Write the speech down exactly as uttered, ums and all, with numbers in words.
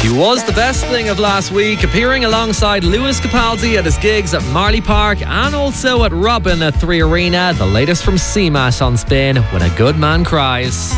He was the best thing of last week, appearing alongside Lewis Capaldi at his gigs at Marley Park and also at Robin at Three Arena. The latest from C M A S on Spin, When a Good Man Cries.